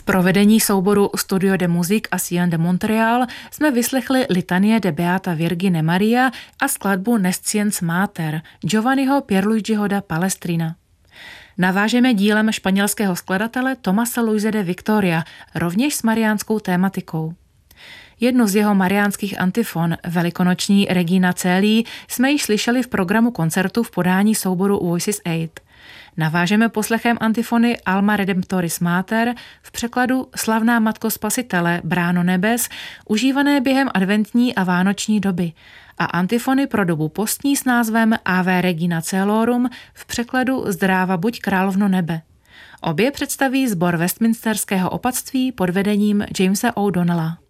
provedení souboru Studio de Musique Ancien de Montréal jsme vyslechli litanie de Beata Virgine Maria a skladbu Nescience Mater Giovanniho Pierluigiho da Palestrina. Navážeme dílem španělského skladatele Tomase Luise de Victoria, rovněž s mariánskou tématikou. Jednu z jeho mariánských antifon, velikonoční Regina Caeli, jsme již slyšeli v programu koncertu v podání souboru Voices 8. Navážeme poslechem antifony Alma Redemptoris Mater v překladu Slavná Matko Spasitele, Bráno nebes, užívané během adventní a vánoční doby, a antifony pro dobu postní s názvem Ave Regina Caelorum v překladu Zdráva buď královno nebe. Obě představí sbor Westminsterského opatství pod vedením Jamesa O'Donnella.